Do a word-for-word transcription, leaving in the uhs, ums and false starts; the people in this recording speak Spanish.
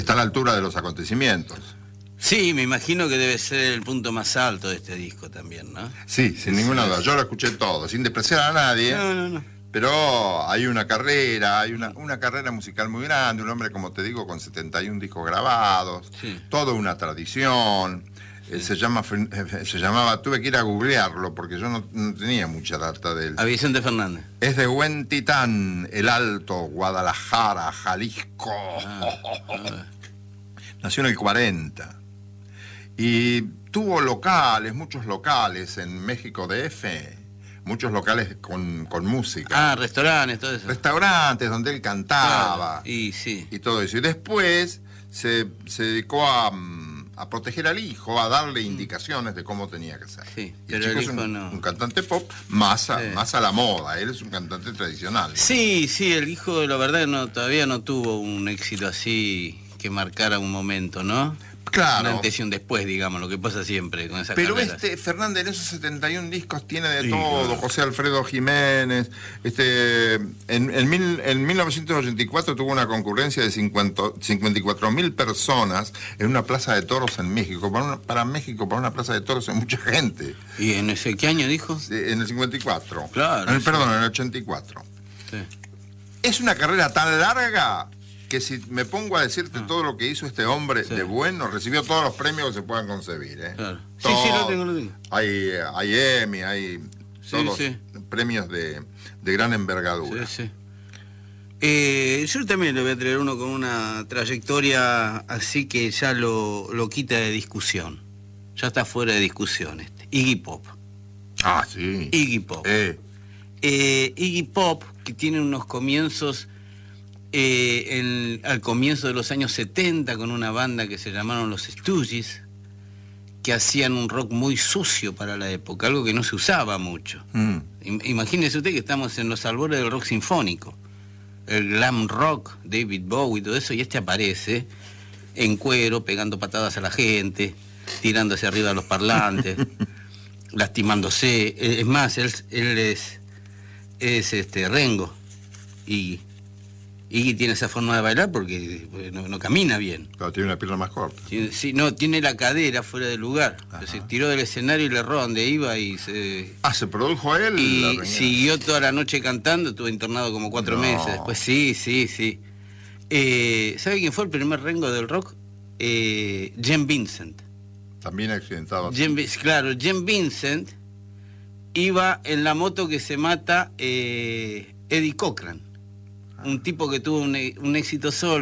está a la altura de los acontecimientos. Sí, me imagino que debe ser el punto más alto de este disco también, ¿no? Sí, sin Sí, ninguna sí. duda. Yo lo escuché todo, sin despreciar a nadie. No, no, no. Pero hay una carrera, hay una, una carrera musical muy grande, un hombre, como te digo, con setenta y un discos grabados, Sí. toda una tradición. Eh, se, llama, eh, se llamaba, tuve que ir a googlearlo porque yo no, no tenía mucha data de él. A Vicente Fernández. Es de Huentitán, El Alto, Guadalajara, Jalisco. Ah, ah. Nació en el cuarenta. Y tuvo locales, muchos locales en México D F, muchos locales con, con música. Ah, restaurantes, todo eso. Restaurantes donde él cantaba. Claro. Y sí. Y todo eso. Y después se, se dedicó a, a proteger al hijo, a darle indicaciones de cómo tenía que ser. Sí, y pero el chico el hijo es un, no. un cantante pop más a, Sí. más a la moda. Él es un cantante tradicional. Sí, sí, el hijo, la verdad, no, todavía no tuvo un éxito así que marcara un momento, ¿no? Un Claro. antes y un después, digamos, lo que pasa siempre con esa Pero carrera. este, Fernández, en esos setenta y un discos tiene de Sí, todo, claro. José Alfredo Jiménez, este, en, en, mil, en mil novecientos ochenta y cuatro tuvo una concurrencia de cincuenta, cincuenta y cuatro mil personas en una plaza de toros en México. Para, una, para México, para una plaza de toros hay mucha gente. ¿Y en ese qué año dijo? En el cincuenta y cuatro. Claro, En el, sí. perdón, en el ochenta y cuatro. Sí. Es una carrera tan larga que si me pongo a decirte Ah. todo lo que hizo este hombre Sí. de bueno, recibió todos los premios que se puedan concebir. ¿eh? Claro. Sí, Todo. sí, lo tengo, lo tengo. Hay, hay Emmy, hay Sí, todos sí. premios de, de gran envergadura. Sí, sí. Eh, yo también le voy a traer uno con una trayectoria así que ya lo, lo quita de discusión. Ya está fuera de discusión este. Iggy Pop. Ah, sí. Iggy Pop. Eh, Eh, Iggy Pop, que tiene unos comienzos eh, en- al comienzo de los años setenta con una banda que se llamaron los Stooges, que hacían un rock muy sucio para la época, algo que no se usaba mucho. mm, Im- Imagínese usted que estamos en los albores del rock sinfónico, el glam rock, David Bowie y todo eso, y este aparece en cuero, pegando patadas a la gente, tirándose arriba de los parlantes, lastimándose. Es más, él, él es, es este Rengo, y Iggy tiene esa forma de bailar porque pues, no, no camina bien. claro, tiene una pierna más corta. Tiene- sí, no, tiene la cadera fuera de lugar. Ajá. Se tiró del escenario y le erró donde iba y se... Ah, ¿se produjo él? la Y reunión? siguió toda la noche cantando, estuvo internado como cuatro No. meses. Después sí, sí, sí. Eh, ¿Sabe quién fue el primer Rengo del rock? Eh, Jen Vincent. También accidentado. Jen Vi- claro, Jen Vincent iba en la moto que se mata eh, Eddie Cochran. Un tipo que tuvo un, e- un éxito solo.